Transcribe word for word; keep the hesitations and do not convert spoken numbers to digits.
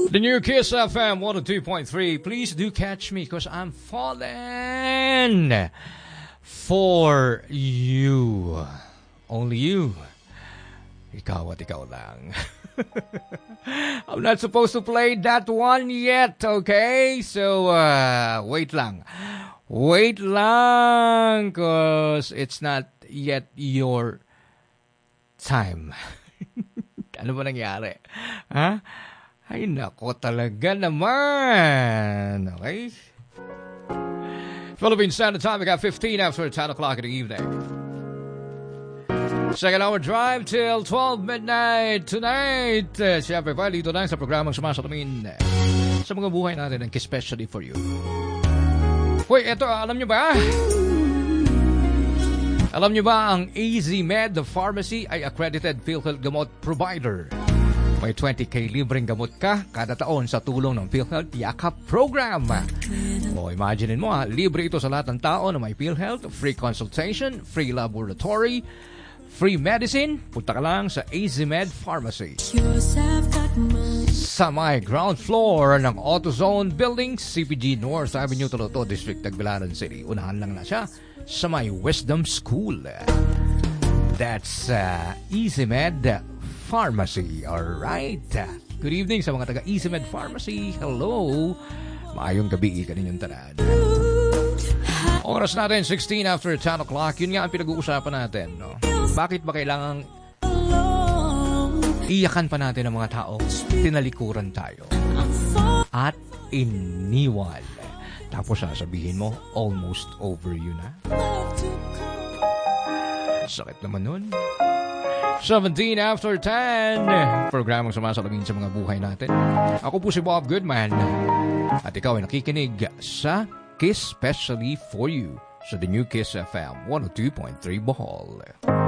The new Kiss F M one oh two point three. Please do catch me because I'm falling for you. Only you. Ikaw at ikaw lang. I'm not supposed to play that one yet, okay? So, uh, wait lang. Wait lang because it's not yet your time. Ano ba nangyari? Ha? Ay, nako talaga naman. Okay? Philippine Standard Time, we got fifteen after ten o'clock in the evening. Second hour drive till twelve midnight tonight. Uh, Siyempre pa, dito lang sa programang sumasalamin sa mga buhay natin and especially for you. Uy, eto, alam nyo ba? Alam nyo ba ang A Z Med Pharmacy ay accredited PhilHealth gamot provider? May twenty K libreng gamot ka kada taon sa tulong ng PhilHealth Yakap Program. O imagine mo ha, libre ito sa lahat ng tao na may PhilHealth, free consultation, free laboratory, free medicine. Punta ka lang sa A Z Med Pharmacy. Sa may ground floor ng AutoZone Building, C P G North Avenue, Toloto District, Tagbilaran City. Unahan lang na siya sa may Wisdom School. That's uh, A Z Med Pharmacy. Alright. Good evening sa mga taga A Z Med Pharmacy. Hello. Maayong gabi kaninyong tanan. Oras natin, sixteen after ten o'clock. Yun nga ang pinag-uusapan natin. No? Bakit ba kailangang iyakan pa natin ang mga tao? Tinalikuran tayo. At iniwan. Tapos sasabihin mo, almost over you na. Sakit naman nun. seventeen after ten. Programang sumasalamin sa mga buhay natin. Ako po si Bob Goodman. At ikaw ay nakikinig sa Kiss Specially for You sa The New Kiss F M one oh two point three Bohol.